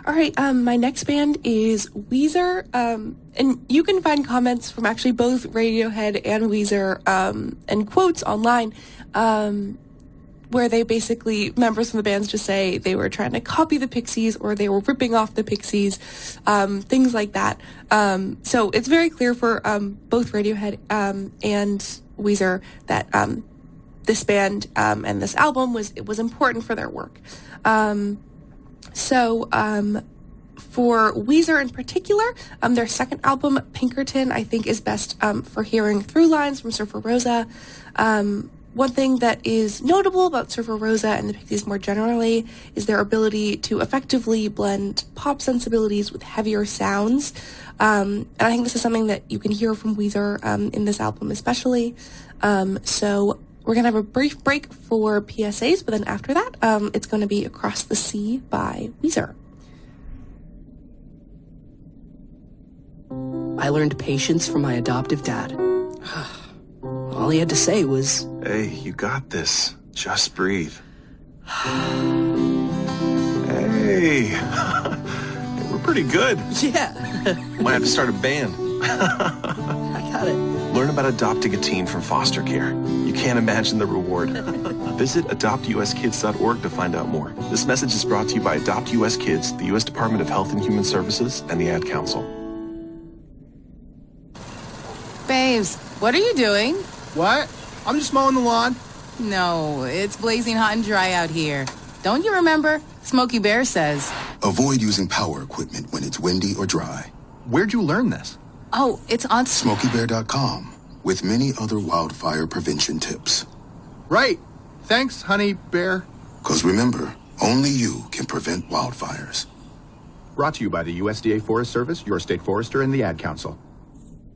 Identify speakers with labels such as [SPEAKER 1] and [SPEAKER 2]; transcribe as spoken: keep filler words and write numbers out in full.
[SPEAKER 1] All right, um, my next band is Weezer, um, and you can find comments from actually both Radiohead and Weezer, um, and quotes online, um, where they basically, members from the bands just say they were trying to copy the Pixies or they were ripping off the Pixies, um, things like that. Um, so it's very clear for um, both Radiohead um, and Weezer that um, this band um, and this album was it was important for their work. Um, so um, for Weezer in particular, um, their second album, Pinkerton, I think is best um, for hearing through lines from Surfer Rosa. Um, One thing that is notable about Surfer Rosa and the Pixies more generally is their ability to effectively blend pop sensibilities with heavier sounds. Um, and I think this is something that you can hear from Weezer um, in this album especially. Um, so we're going to have a brief break for P S As, but then after that, um, it's going to be Across the Sea by Weezer.
[SPEAKER 2] I learned patience from my adoptive dad. All he had to say was,
[SPEAKER 3] "Hey, you got this. Just breathe." Hey, we're pretty good.
[SPEAKER 2] Yeah.
[SPEAKER 3] Might have to start a band.
[SPEAKER 2] I got it.
[SPEAKER 3] Learn about adopting a teen from foster care. You can't imagine the reward. Visit adopt u s kids dot org to find out more. This message is brought to you by Adopt U S Kids, the U S Department of Health and Human Services, and the Ad Council.
[SPEAKER 4] Babes, what are you doing?
[SPEAKER 5] What? I'm just mowing the lawn.
[SPEAKER 4] No, it's blazing hot and dry out here. Don't you remember? Smokey Bear says.
[SPEAKER 6] Avoid using power equipment when it's windy or dry.
[SPEAKER 5] Where'd you learn this?
[SPEAKER 4] Oh, it's on
[SPEAKER 6] Smokey Bear dot com, with many other wildfire prevention tips.
[SPEAKER 5] Right. Thanks, honey bear.
[SPEAKER 6] Because remember, only you can prevent wildfires.
[SPEAKER 5] Brought to you by the U S D A Forest Service, your state forester, and the Ad Council.